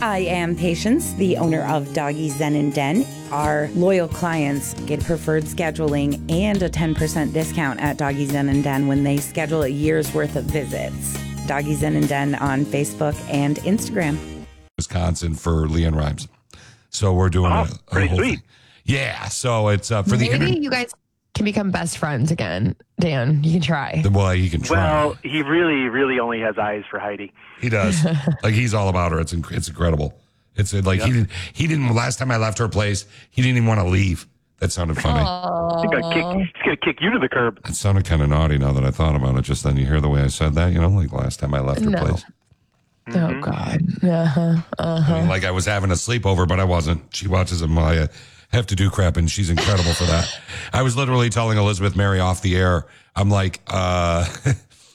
I am Patience, the owner of Doggy Zen and Den. Our loyal clients get preferred scheduling and a 10% discount at Doggy Zen and Den when they schedule a year's worth of visits. Doggy Zen and Den on Facebook and Instagram. Wisconsin for Leanne Rhymes. So we're doing a pretty whole sweet. thing. Yeah, so it's for the Maybe internet. you guys can become best friends again, Dan. You can try. Well, you can try. Well, he really, really only has eyes for Heidi. He does. Like, he's all about her. It's incredible. It's like he didn't. Last time I left her place, he didn't even want to leave. That sounded funny. He's gonna kick you to the curb. It sounded kind of naughty now that I thought about it. Just then, you hear the way I said that, like last time I left her place. Oh, God. I mean, like I was having a sleepover, but I wasn't. She watches them while I have to do crap, and she's incredible for that. I was literally telling Elizabeth Mary off the air, I'm like, at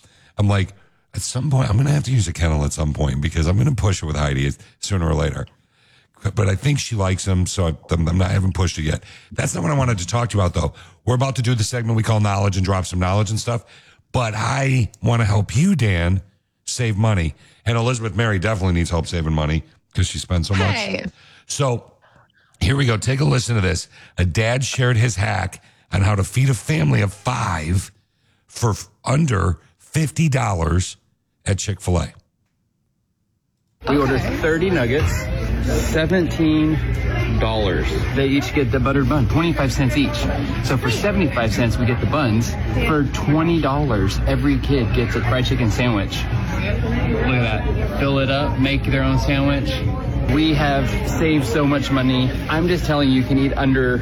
some point, I'm going to have to use a kennel at some point because I'm going to push it with Heidi sooner or later. But I think she likes him, so I haven't pushed it yet. That's not what I wanted to talk to you about, though. We're about to do the segment we call Knowledge and drop some knowledge and stuff. But I want to help you, Dan, save money. And Elizabeth Mary definitely needs help saving money because she spends so much. So here we go. Take a listen to this. A dad shared his hack on how to feed a family of 5 for under $50 at Chick-fil-A. We ordered 30 nuggets, $17. They each get the buttered bun, 25 cents each. So for 75 cents, we get the buns. For $20, every kid gets a fried chicken sandwich. Look at that. Fill it up, make their own sandwich. We have saved so much money. I'm just telling you, you can eat under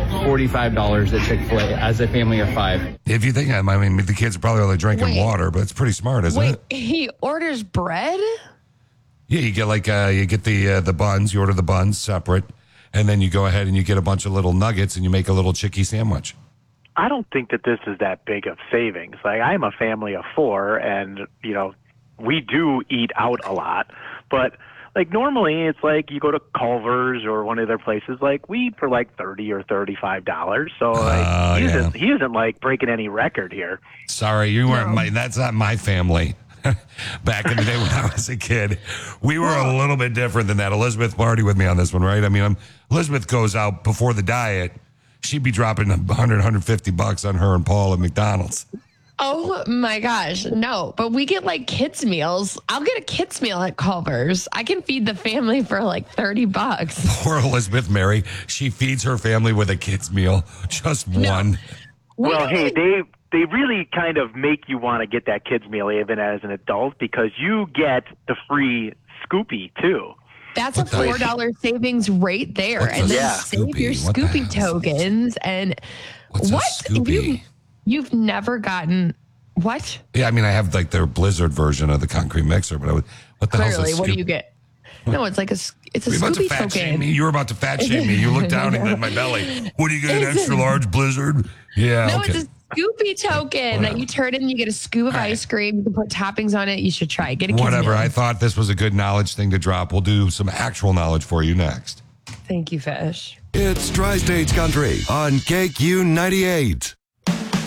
$45 at Chick-fil-A as a family of 5. If you think, I mean, the kids are probably only drinking water, but it's pretty smart, isn't it? He orders bread? Yeah, you get you get the buns. You order the buns separate, and then you go ahead and you get a bunch of little nuggets, and you make a little chickie sandwich. I don't think that this is that big of savings. Like, I'm a family of 4, and we do eat out a lot, but like normally it's like you go to Culver's or one of their places, like we eat for like $30 or $35. So like he isn't like breaking any record here. Sorry, you weren't that's not my family. Back in the day when I was a kid, we were a little bit different than that. Elizabeth party with me on this one, right? I mean, Elizabeth goes out before the diet. She'd be dropping $150 on her and Paul at McDonald's. Oh my gosh, no. But we get like kids meals. I'll get a kids meal at Culver's. I can feed the family for like $30. Poor Elizabeth Mary. She feeds her family with a kids meal. Just one. Well, hey, they really kind of make you want to get that kids meal even as an adult because you get the free Scoopy too. That's a $4 savings right there. And then save your Scoopy tokens. And what's what? A Scoopy? You've never gotten what? Yeah, I mean, I have like their Blizzard version of the concrete mixer, but what the hell is a Scoopy? What do you get? No, it's like it's a Scoopy token. You were about to fat shame me. You looked down at my belly. What do you get? An extra large Blizzard? Yeah. No, okay. it's a Scoopy token that you turn in. You get a scoop of ice cream. You can put toppings on it. You should try it. Get a kids whatever. meal. I thought this was a good knowledge thing to drop. We'll do some actual knowledge for you next. Thank you, Fish. It's Tri-States Country on KQ 98.